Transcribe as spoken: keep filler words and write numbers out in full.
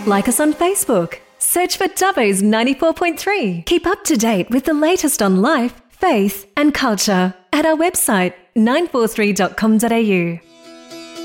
Like us on Facebook. Search for Dubbo's ninety-four point three. Keep up to date with the latest on life, faith and culture at our website nine four three dot com dot a u.